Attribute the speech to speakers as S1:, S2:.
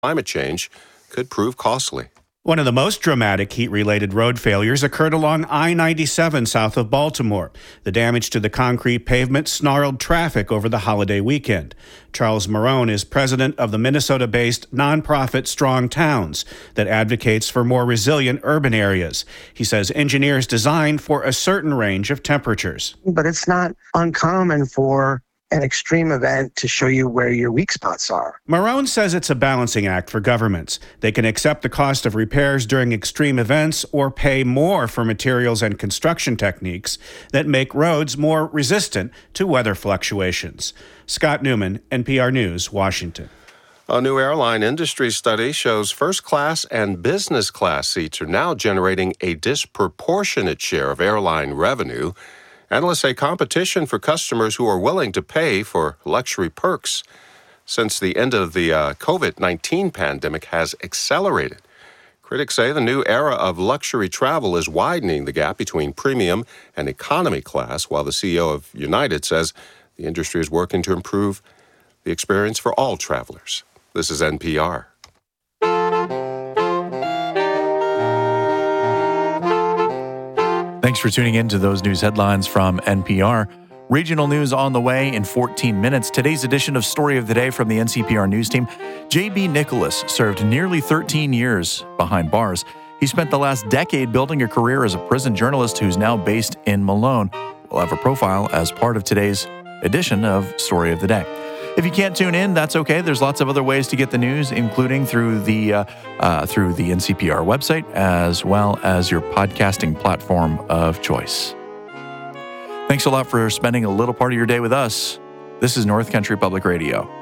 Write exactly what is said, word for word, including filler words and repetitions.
S1: climate change could prove costly.
S2: One of the most dramatic heat-related road failures occurred along I ninety-seven south of Baltimore. The damage to the concrete pavement snarled traffic over the holiday weekend. Charles Marone is president of the Minnesota-based nonprofit Strong Towns that advocates for more resilient urban areas. He says engineers design for a certain range of temperatures.
S3: But it's not uncommon for an extreme event to show you where your weak spots are.
S2: Marone says it's a balancing act for governments. They can accept the cost of repairs during extreme events or pay more for materials and construction techniques that make roads more resistant to weather fluctuations. Scott Newman, N P R News, Washington.
S1: A new airline industry study shows first class and business class seats are now generating a disproportionate share of airline revenue. Analysts say competition for customers who are willing to pay for luxury perks since the end of the uh, covid nineteen pandemic has accelerated. Critics say the new era of luxury travel is widening the gap between premium and economy class, while the C E O of United says the industry is working to improve the experience for all travelers. This is N P R.
S4: Thanks for tuning in to those news headlines from N P R. Regional news on the way in fourteen minutes. Today's edition of Story of the Day from the N C P R News Team. J B. Nicholas served nearly thirteen years behind bars. He spent the last decade building a career as a prison journalist who's now based in Malone. We'll have a profile as part of today's edition of Story of the Day. If you can't tune in, that's okay. There's lots of other ways to get the news, including through the uh, uh, through the N C P R website, as well as your podcasting platform of choice. Thanks a lot for spending a little part of your day with us. This is North Country Public Radio.